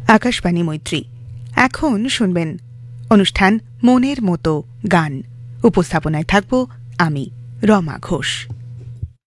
আকাশবাণী মৈত্রী। এখন শুনবেন অনুষ্ঠান মনের মতো গান। উপস্থাপনায় থাকব আমি রমা ঘোষ।